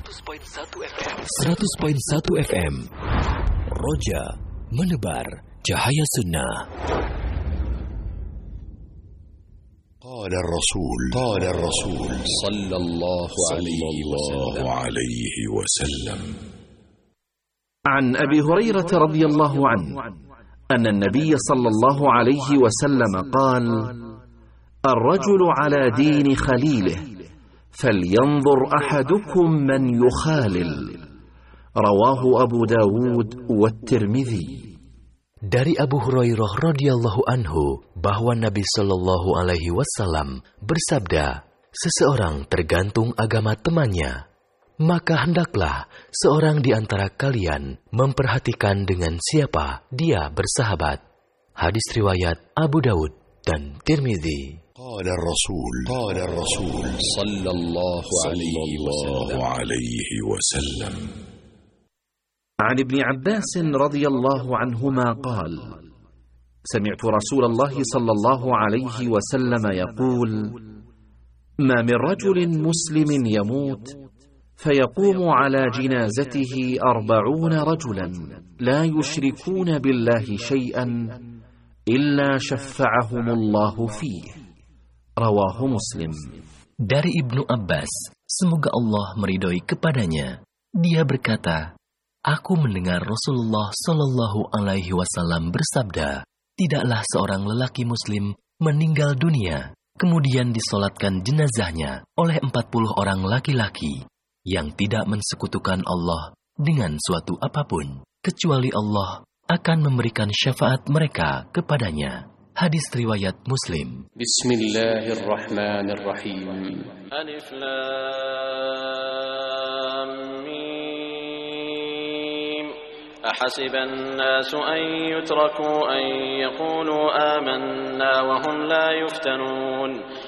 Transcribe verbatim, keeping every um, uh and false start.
seratus koma satu F M. Roja menebar cahaya sunnah. Qala Rasul, qala Rasul sallallahu alaihi wasallam. عن أبي هريرة رضي الله عنه أن النبي صلى الله عليه وسلم قال: الرجل على دين خليله فلينظر أحدكم من يخالل. رواه أبو داود والترمذي. Dari Abu Hurairah radhiyallahu anhu bahwa Nabi Shallallahu alaihi wasallam bersabda, seseorang tergantung agama temannya, maka hendaklah seorang di antara kalian memperhatikan dengan siapa dia bersahabat. Hadis riwayat Abu Dawud dan Tirmidzi. Qala Rasul, qala Rasul sallallahu alaihi wasallam. عن ابن عباس رضي الله عنهما قال: سمعت رسول الله صلى الله عليه وسلم يقول: ما من رجل مسلم يموت فيقوم على جنازته أربعون رجلا لا يشركون بالله شيئا إلا شفعهم الله فيه. رواه مسلم. Dari Ibnu Abbas, semoga Allah meridhoi kepadanya, dia berkata, aku mendengar Rasulullah Shallallahu Alaihi Wasallam bersabda, tidaklah seorang lelaki Muslim meninggal dunia, kemudian disolatkan jenazahnya oleh empat puluh orang laki-laki yang tidak mensekutukan Allah dengan suatu apapun, kecuali Allah akan memberikan syafaat mereka kepadanya. Hadis riwayat Muslim. Bismillahirrahmanirrahim. Alif Lam Mim. Ahasiban nasu an yutraku an yaqulu amanna wa hum la yuftanun.